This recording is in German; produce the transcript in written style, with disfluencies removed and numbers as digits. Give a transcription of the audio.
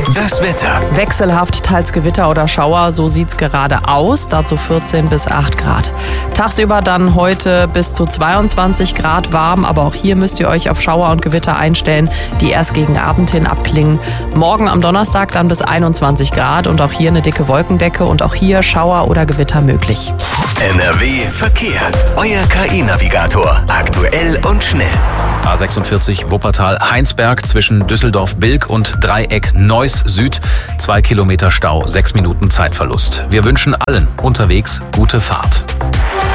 Das Wetter. Wechselhaft, teils Gewitter oder Schauer, so sieht's gerade aus. Dazu 14 bis 8 Grad. Tagsüber dann heute bis zu 22 Grad warm, aber auch hier müsst ihr euch auf Schauer und Gewitter einstellen, die erst gegen Abend hin abklingen. Morgen am Donnerstag dann bis 21 Grad und auch hier eine dicke Wolkendecke und auch hier Schauer oder Gewitter möglich. NRW Verkehr. Euer KI-Navigator. Aktuell und schnell. A46 Wuppertal-Heinsberg zwischen Düsseldorf-Bilk und Dreieck Neuss Süd. 2 Kilometer Stau, 6 Minuten Zeitverlust. Wir wünschen allen unterwegs gute Fahrt.